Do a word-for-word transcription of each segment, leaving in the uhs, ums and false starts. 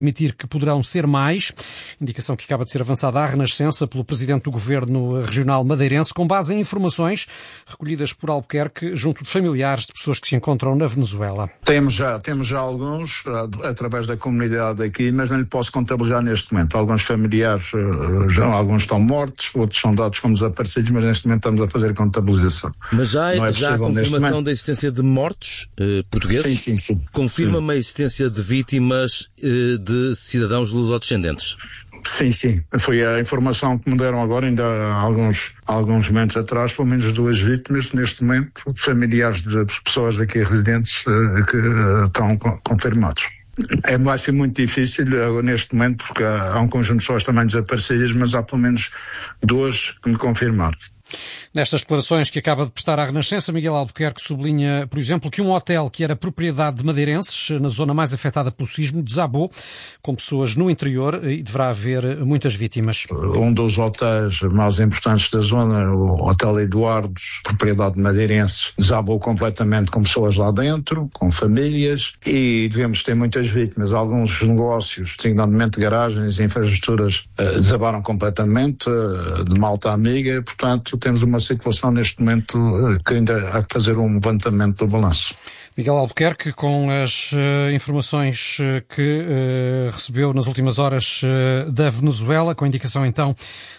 admitir que poderão ser mais, indicação que acaba de ser avançada à Renascença pelo Presidente do Governo Regional Madeirense, com base em informações recolhidas por Albuquerque junto de familiares de pessoas que se encontram na Venezuela. Temos já, temos já alguns, através da comunidade aqui, mas não lhe posso contabilizar neste momento. Alguns familiares, já, alguns estão mortos, outros são dados como desaparecidos, mas neste momento estamos a fazer contabilização. Mas já, é já há confirmação da existência de mortos eh, portugueses? Sim, sim, sim. Confirma-me sim. a existência de vítimas eh, de cidadãos lusodescendentes? Sim, sim. Foi a informação que me deram agora, ainda há alguns, alguns momentos atrás, pelo menos duas vítimas, neste momento, familiares de pessoas aqui residentes eh, que eh, estão confirmados. É, vai ser muito difícil uh, neste momento, porque há, há um conjunto de pessoas também desaparecidas, mas há pelo menos duas que me confirmaram. Nestas declarações que acaba de prestar à Renascença, Miguel Albuquerque sublinha, por exemplo, que um hotel que era propriedade de madeirenses, na zona mais afetada pelo sismo, desabou, com pessoas no interior, e deverá haver muitas vítimas. Um dos hotéis mais importantes da zona, o Hotel Eduardo, propriedade de madeirenses, desabou completamente, com pessoas lá dentro, com famílias, e devemos ter muitas vítimas. Alguns negócios, designadamente garagens e infraestruturas, desabaram completamente, de malta amiga, portanto, temos uma situação neste momento que ainda há que fazer um levantamento do balanço. Miguel Albuquerque, com as uh, informações uh, que uh, recebeu nas últimas horas uh, da Venezuela, com a indicação então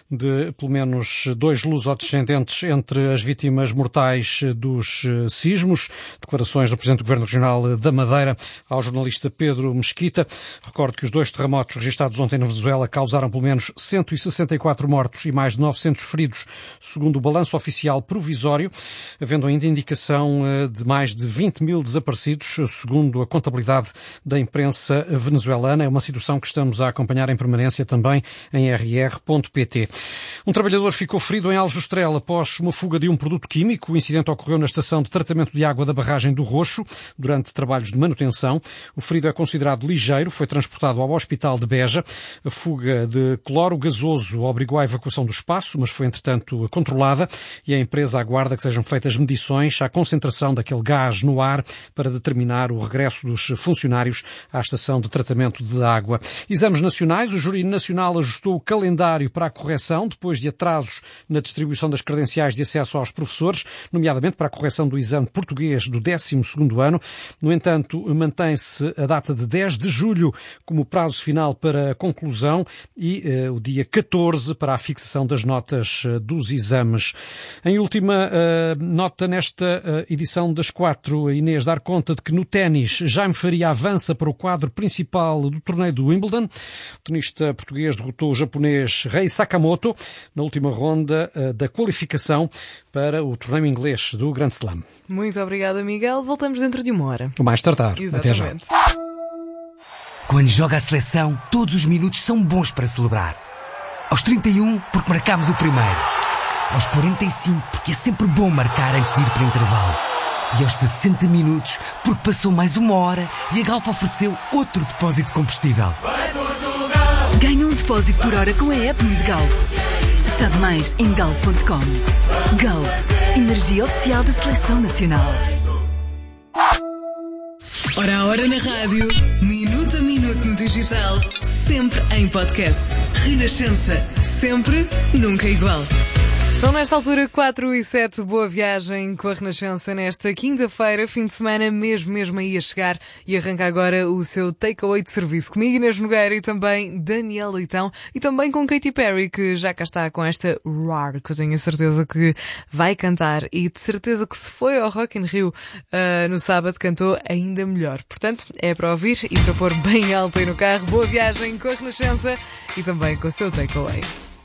de pelo menos dois lusodescendentes entre as vítimas mortais dos uh, sismos. Declarações do Presidente do Governo Regional da Madeira ao jornalista Pedro Mesquita. Recordo que os dois terremotos registrados ontem na Venezuela causaram pelo menos cento e sessenta e quatro mortos e mais de novecentos feridos, segundo o balanço oficial provisório, havendo ainda indicação uh, de mais de vinte mil desaparecidos, segundo a contabilidade da imprensa venezuelana. É uma situação que estamos a acompanhar em permanência também em r r ponto p t. Um trabalhador ficou ferido em Aljustrel após uma fuga de um produto químico. O incidente ocorreu na estação de tratamento de água da barragem do Roxo, durante trabalhos de manutenção. O ferido é considerado ligeiro, foi transportado ao hospital de Beja. A fuga de cloro gasoso obrigou à evacuação do espaço, mas foi entretanto controlada, e a empresa aguarda que sejam feitas medições à concentração daquele gás no ar para determinar o regresso dos funcionários à estação de tratamento de água. Exames nacionais. O Júri Nacional ajustou o calendário para a correção, depois de atrasos na distribuição das credenciais de acesso aos professores, nomeadamente para a correção do exame de português do décimo segundo ano. No entanto, mantém-se a data de dez de julho como prazo final para a conclusão e uh, o dia catorze para a fixação das notas uh, dos exames. Em última uh, nota nesta uh, edição das quatro, a Inês dar conta de que no ténis Jaime Faria avança para o quadro principal do torneio do Wimbledon. O tenista português derrotou o japonês Rei Sakamoto na última ronda uh, da qualificação para o torneio inglês do Grand Slam. Muito obrigada, Miguel. Voltamos dentro de uma hora. O mais tardar. Até já. Quando joga a seleção, todos os minutos são bons para celebrar. Aos trinta e um, porque marcámos o primeiro. Aos quarenta e cinco, porque é sempre bom marcar antes de ir para o intervalo. E aos sessenta minutos, porque passou mais uma hora e a Galp ofereceu outro depósito de combustível. Ganhe um depósito por hora com a app de Galp. Sabe mais em galp ponto com. Galp, energia oficial da Seleção Nacional. Hora a hora na rádio, minuto a minuto no digital, sempre em podcast. Renascença, sempre, nunca igual. São nesta altura quatro e sete, boa viagem com a Renascença nesta quinta-feira, fim de semana mesmo, mesmo aí a chegar, e arranca agora o seu takeaway de serviço comigo, Inês Nogueira, e também Daniel Leitão, e também com Katy Perry, que já cá está com esta Roar, que eu tenho a certeza que vai cantar, e de certeza que se foi ao Rock in Rio uh, no sábado cantou ainda melhor. Portanto, é para ouvir e para pôr bem alto aí no carro. Boa viagem com a Renascença e também com o seu takeaway.